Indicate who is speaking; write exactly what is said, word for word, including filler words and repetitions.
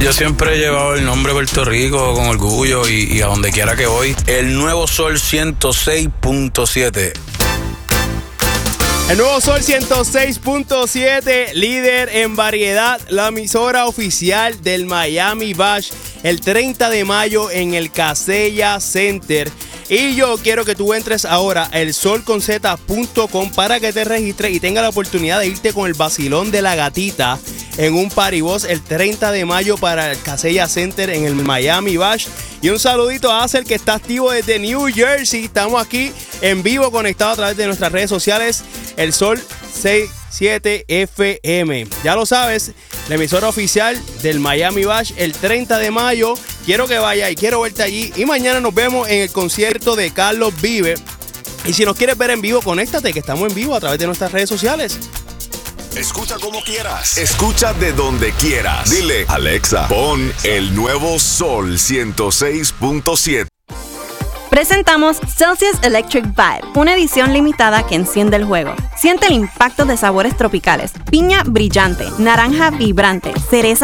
Speaker 1: Yo siempre he llevado el nombre de Puerto Rico con orgullo y, y a donde quiera que voy. El Nuevo Sol ciento seis punto siete.
Speaker 2: El Nuevo Sol ciento seis punto siete, líder en variedad, la emisora oficial del Miami Bash, el treinta de mayo en el Casella Center. Y yo quiero que tú entres ahora a el sol con zeta punto com para que te registres y tengas la oportunidad de irte con el vacilón de la gatita en un paribus el treinta de mayo para el Casella Center en el Miami Bash. Y un saludito a Acer, que está activo desde New Jersey. Estamos aquí en vivo conectados a través de nuestras redes sociales, El Sol sesenta y siete F M. Ya lo sabes, la emisora oficial del Miami Bash el treinta de mayo. Quiero que vayas y quiero verte allí. Y mañana nos vemos en el concierto de Carlos Vive. Y si nos quieres ver en vivo, conéctate, que estamos en vivo a través de nuestras redes sociales.
Speaker 3: Escucha como quieras. Escucha de donde quieras. Dile, Alexa, pon el Nuevo Sol ciento seis punto siete.
Speaker 4: Presentamos Celsius Electric Vibe, una edición limitada que enciende el juego. Siente el impacto de sabores tropicales: piña brillante, naranja vibrante, cereza